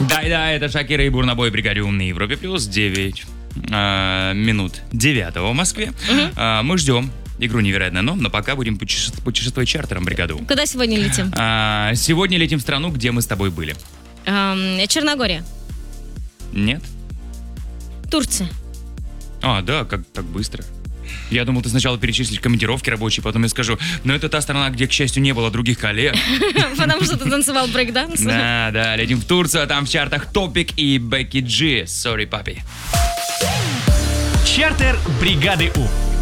Да, это Шакира и Бурнабой, бригаде «Ум» на Европе плюс 9 минут 9 в Москве. Мы ждем игру «Невероятное но», но пока будем путешествовать чартером бригаду. Куда сегодня летим? Сегодня летим в страну, где мы с тобой были. Черногория. Нет? Турция. Да, как так быстро. Я думал, ты сначала перечислишь командировки рабочие, потом я скажу, но это та страна, где, к счастью, не было других коллег. Потому что ты танцевал брейк-данс? Да, летим в Турцию, а там в чартах Топик и Бекки Джи. Sorry, папи. Чартер бригады У.